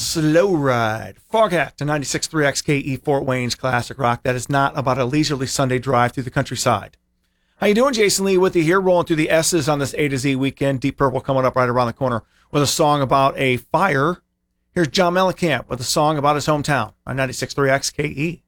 Slow Ride. Foghat to 96.3 XKE Fort Wayne's Classic Rock. That is not about a leisurely Sunday drive through the countryside. How you doing? Jason Lee with you here, rolling through the S's on this A to Z weekend. Deep Purple coming up right around the corner with a song about a fire. Here's John Mellencamp with a song about his hometown on 96.3 XKE.